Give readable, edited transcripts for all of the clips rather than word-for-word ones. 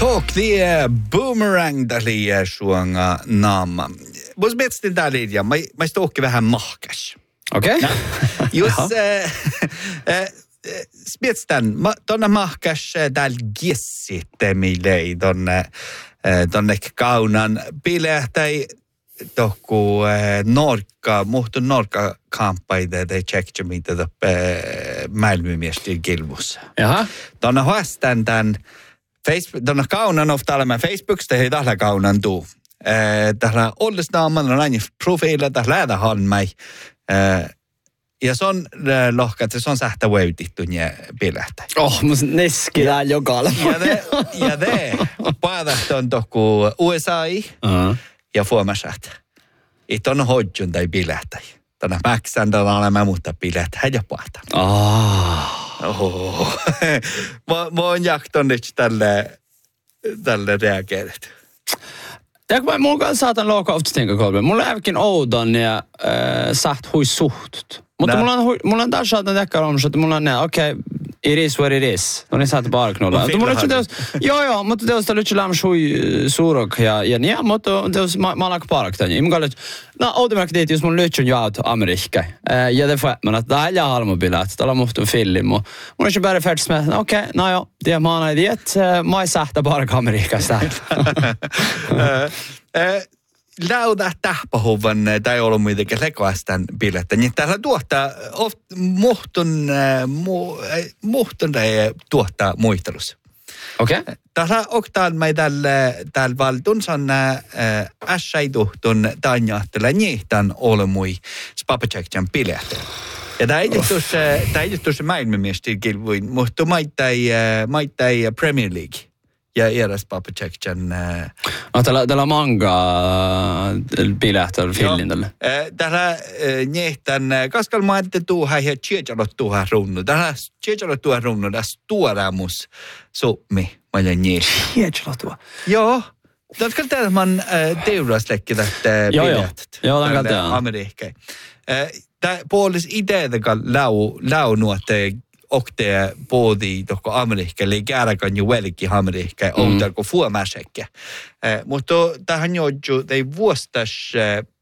Talk the boomerang dali suanga naama. Vois mietsin tää liidia, mä stokki vähän mahkas. Okei. Okay. Jos mietsin tonna mahkas täällä giessittämilei tonne kaunan bilehtei tohku muhtun norka-kamppaita tai tsekkämiitä maailmimiestin kilvussa. Jaha. Tonna haastan tän tonna kaunan ofta Facebooksta hei tällä kaunan tuu. Tällä ollesnaaman on aina profiilla tällä lähdähän mai. Ja se on lohkat, se on sähtä väytitty nye bilähtä. Mus neskilää jokalla. Ja te päätähtö on tohku USAi ja fuomasat. Itse on hodjun tai bilähtä. Tänä mäksän tällä olemme muutta bilähtä ja päätä. Mä oon jakton nyt tälle reageerit. Tiedätkö, mulla saatan luokka ofta tänka kolme. Mulla äikin oudan ja saht hui suhtut. Mutta mulla on taas saatan tekkää olemmassa, että mulla on okei, it is what it is. No niin saatan bara knulla. Joo, mutta teosta lyhtsä lämmäs hui suurok ja niin, mutta teos mä alkaa paraktaan. Mä kallit, no oudemerkki teet, jos mun lyhtsän jo auto Amerikka. Ja det får man att det här är halmobilat. Det är muhtun film. Mun on bara färdigt med, okei, no joo, det man är det. Mä sähtä bara Amerikasta. Lauda tähpähuvan tai ollut mitenkään lekoastan bilettä. Niin täällä tuottaa muhtun tuottaa muistelus. Okei. Täällä oktaan me täällä valtun sanna ässäiduhtun tanjahtella niihtän olemui spapacekjan bilettä. Ja tämä ei tuossa maailmanmiestin kilvuin, mutta maittai Premier League. Ja eräs papacekjan. Tällä manga bilähtää fillin tälle. Tällä niehtän kaskal maatte tuuha ja tjejalot tuuha runnu. Tällä tjejalot tuuha runnu tässä tuoramus sopmi maille niehtän. Tjejalot tuuha. Joo. Tällä tällä man teurasleikki tästä bilähtät. Joo, tällä tällä. Amerikkai. Tämä puolis ideetäkään lau nuotte okte både tohko Amerikkalle kärkan ju välkin Amerikka on ko fuomäsekkä. Mutta tähän jo ei vuostas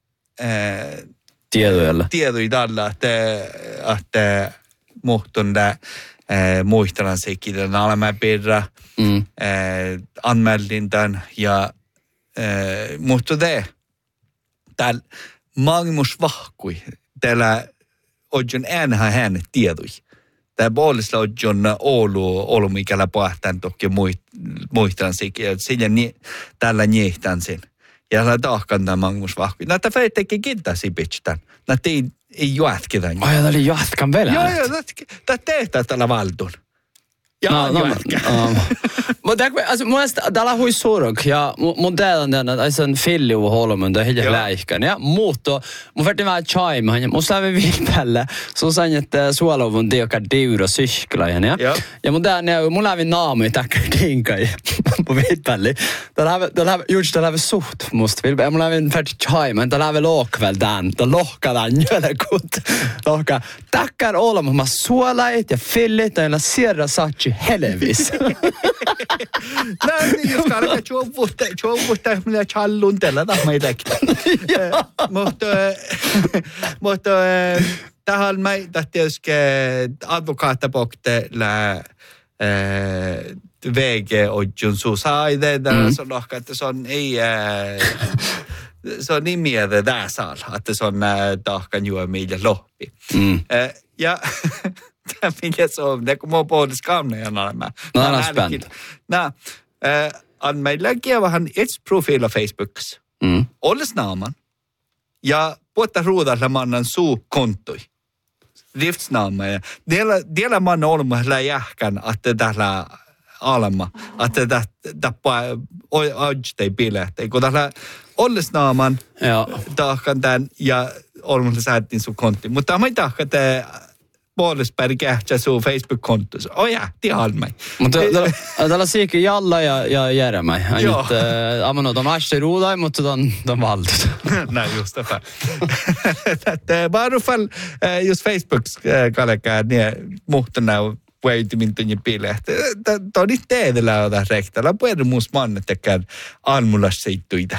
tiedoi tällä että muhtun muistelan sekin olemme perä anmeldin tämän ja mutta täällä maailmus vahkui täällä on enää hänet tiedoi. Tämä puolella on ollut mikällä pahtaan toki muistan sekin. Siinä tällä niehtän sen. Ja tällä tahkan tämä mangus vahkui. Näitä feittekin kiittäisi pitstään. Näitä ei jatketa. Ai, tämä oli jatkan vielä. Joo, tämä tehtää tällä valtuun. Mutta mun täällä hui suurok ja mun teidän että se on filli u holmen det helt läikän ja mutta mun färdi vähän chime ja mun slävi vilpällä så sen että suolovun diokar diura syskla ja mun tän mun lävi naami tackar dinkai på vilpälli det har just det har suht måste vill mun lävi färdi chime men det har väl lokväl den det lockar den eller gott lockar tackar olom mä suolait ja fillit ja sierra sachi helvis. Nej, just kalka chuvusta minä challun tällä tahmai tektä. Mutta tähän mä tahtiuske advokaattapokte lä väge ojun susaide där så dock att se on nimiä tässä että se on tahkan juomia loppi. Ja tämä mikä se on, kun mä oon puhunut kamneja nämä. No, on spänt. On meilläkin vähän profiila Facebookissa. Olles naaman. Ja puhutaan ruudalla mannan kontoi. Riftsnaama. Ja diellä manna olemme jähkän, että tällä alma. Että tappaa ojtei bilehtei. Kun tällä olles naaman tahkan tämän ja olemme säättiin kontti. Mutta mä ei tahka puolespäin kähtsä sun Facebook-kontossa. Tihalmai. Mutta tällä siikin Jalla ja Jeremai. Joo. Amano on aste ruudai, mutta on valtut. Näin just tämä. Bara fall just Facebooks kallekaan niin muhtana puhutti minun pilehti. Tämä on nyt teedellä ota rektalla. Puhutti muus manne tekään aamulla seittuita.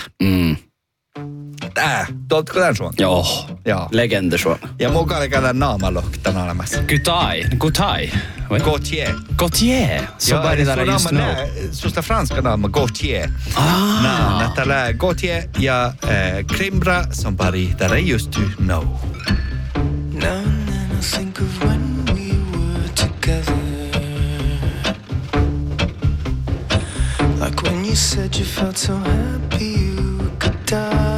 Tuoltko tämän suon? Joo. Legende suon. Ja mukaan käydään naamaloktan olemassa. Gutai. Gautier. Så bara det just nu. Susta franska naama Gautier. Tällä Gautier ja Krimbra som bara där just to know. Now and then I think of when we were together. Like when you said you felt so happy you could die.